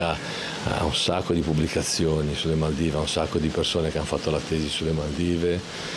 Ha un sacco di pubblicazioni sulle Maldive, ha un sacco di persone che hanno fatto la tesi sulle Maldive,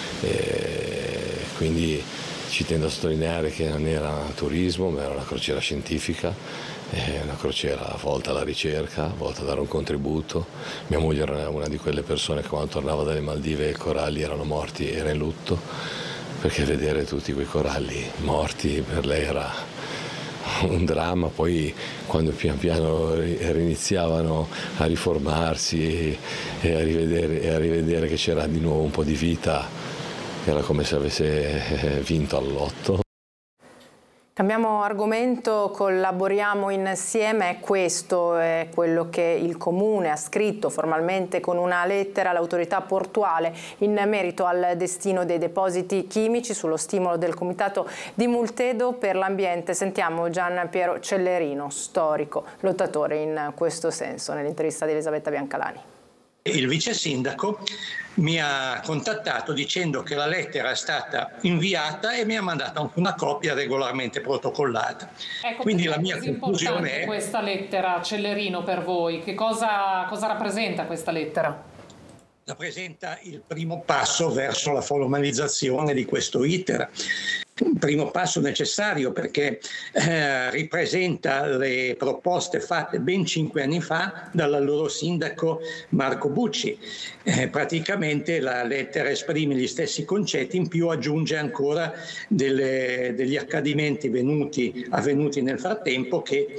quindi ci tendo a sottolineare che non era turismo, ma era una crociera scientifica, una crociera volta alla ricerca, volta a dare un contributo. Mia moglie era una di quelle persone che quando tornava dalle Maldive i coralli erano morti, era in lutto, perché vedere tutti quei coralli morti per lei era un dramma. Poi quando pian piano riniziavano a riformarsi e a rivedere che c'era di nuovo un po' di vita, era come se avesse vinto al lotto. Cambiamo argomento, collaboriamo insieme, questo è quello che il Comune ha scritto formalmente con una lettera all'autorità portuale in merito al destino dei depositi chimici sullo stimolo del Comitato di Multedo per l'ambiente. Sentiamo Gian Piero Cellerino, storico, lottatore in questo senso, nell'intervista di Elisabetta Biancalani. Il vice sindaco mi ha contattato dicendo che la lettera è stata inviata e mi ha mandato anche una copia regolarmente protocollata. Ecco, quindi la mia conclusione è questa lettera, Cellerino, per voi. Che cosa rappresenta questa lettera? Rappresenta il primo passo verso la formalizzazione di questo iter. Un primo passo necessario perché ripresenta le proposte fatte ben 5 anni fa dall'allora sindaco Marco Bucci. Praticamente la lettera esprime gli stessi concetti, in più aggiunge ancora degli accadimenti avvenuti nel frattempo che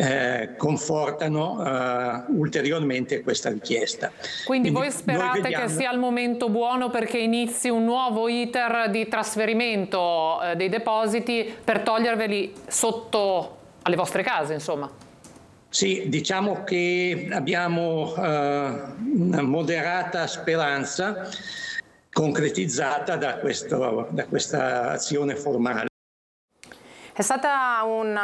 confortano ulteriormente questa richiesta. Quindi voi sperate che sia il momento buono perché inizi un nuovo iter di trasferimento dei depositi per toglierveli sotto alle vostre case, insomma? Sì, diciamo che abbiamo una moderata speranza concretizzata da questa azione formale. È stata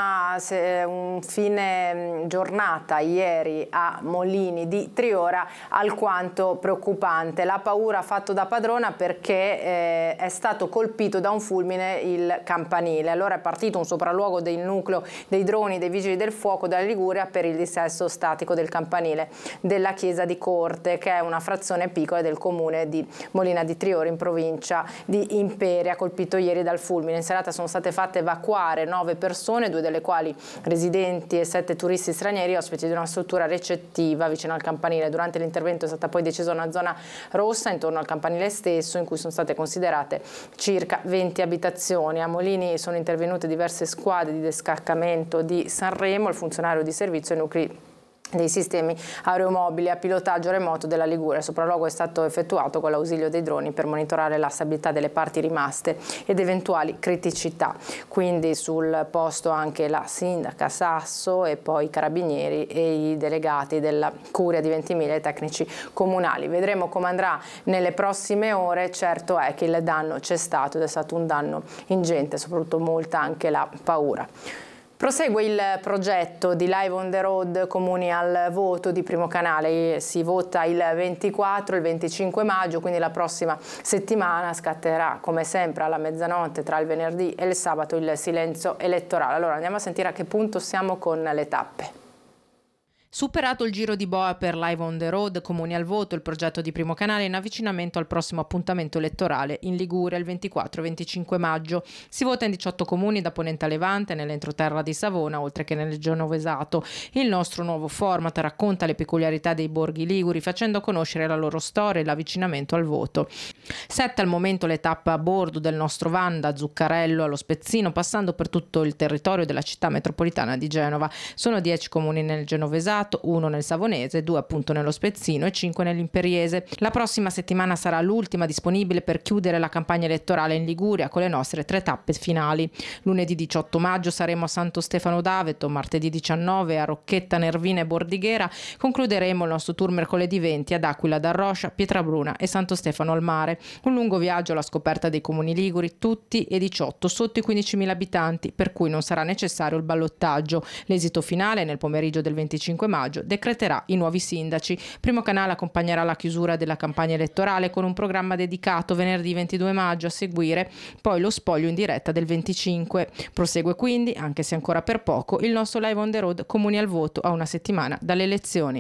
un fine giornata ieri a Molini di Triora alquanto preoccupante. La paura ha fatto da padrona perché è stato colpito da un fulmine il campanile. Allora è partito un sopralluogo del nucleo dei droni dei Vigili del Fuoco della Liguria per il dissesto statico del campanile della chiesa di Corte, che è una frazione piccola del comune di Molina di Triora in provincia di Imperia, colpito ieri dal fulmine. In serata sono state fatte evacuare 9 persone, 2 delle quali residenti e 7 turisti stranieri, ospiti di una struttura recettiva vicino al campanile. Durante l'intervento è stata poi decisa una zona rossa intorno al campanile stesso, in cui sono state considerate circa 20 abitazioni. A Molini sono intervenute diverse squadre di descaccamento di Sanremo, il funzionario di servizio e nuclei dei sistemi aeromobili a pilotaggio remoto della Liguria. Il sopralluogo è stato effettuato con l'ausilio dei droni per monitorare la stabilità delle parti rimaste ed eventuali criticità. Quindi sul posto anche la sindaca Sasso e poi i carabinieri e i delegati della Curia di Ventimiglia e i tecnici comunali. Vedremo come andrà nelle prossime ore. Certo è che il danno c'è stato ed è stato un danno ingente, soprattutto molta anche la paura. Prosegue il progetto di Live on the Road Comuni al Voto di Primo Canale. Si vota il 24 e il 25 maggio, quindi la prossima settimana scatterà come sempre alla mezzanotte tra il venerdì e il sabato il silenzio elettorale. Allora andiamo a sentire a che punto siamo con le tappe. Superato il giro di boa per Live on the Road, Comuni al Voto, il progetto di Primo Canale in avvicinamento al prossimo appuntamento elettorale in Liguria il 24 e 25 maggio. Si vota in 18 comuni da Ponente a Levante, nell'entroterra di Savona, oltre che nel Genovesato. Il nostro nuovo format racconta le peculiarità dei borghi liguri, facendo conoscere la loro storia e l'avvicinamento al voto. 7 al momento le tappe a bordo del nostro van, da Zuccarello allo Spezzino, passando per tutto il territorio della città metropolitana di Genova. Sono 10 comuni nel Genovesato, 1 nel Savonese, 2 appunto nello Spezzino e 5 nell'Imperiese. La prossima settimana sarà l'ultima disponibile per chiudere la campagna elettorale in Liguria con le nostre 3 tappe finali. Lunedì 18 maggio saremo a Santo Stefano d'Aveto, martedì 19 a Rocchetta, Nervina e Bordighera. Concluderemo il nostro tour mercoledì 20 ad Aquila d'Arroscia, Pietrabruna e Santo Stefano al Mare. Un lungo viaggio alla scoperta dei comuni liguri, tutti e 18 sotto i 15.000 abitanti, per cui non sarà necessario il ballottaggio. L'esito finale nel pomeriggio del 25 maggio decreterà i nuovi sindaci. Primo Canale accompagnerà la chiusura della campagna elettorale con un programma dedicato venerdì 22 maggio, a seguire poi lo spoglio in diretta del 25. Prosegue quindi, anche se ancora per poco, il nostro Live on the Road Comuni al Voto a una settimana dalle elezioni.